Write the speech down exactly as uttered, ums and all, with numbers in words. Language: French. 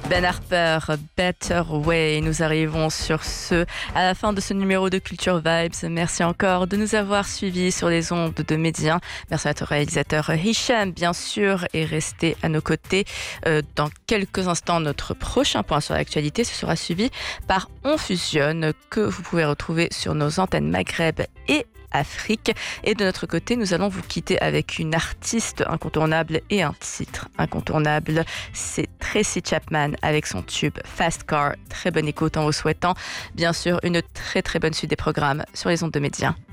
Ben Harper, Better Way. Nous arrivons sur ce, à la fin de ce numéro de Culture Vibes. Merci encore de nous avoir suivis sur les ondes de Média. Merci à notre réalisateur Hicham, bien sûr, et restez à nos côtés. Euh, dans quelques instants, notre prochain point sur l'actualité, ce sera suivi par On Fusionne, que vous pouvez retrouver sur nos antennes Maghreb et Afrique. Et de notre côté, nous allons vous quitter avec une artiste incontournable et un titre incontournable. C'est Tracy Chapman avec son tube Fast Car. Très bonne écoute en vous souhaitant bien sûr une très très bonne suite des programmes sur les ondes de Média.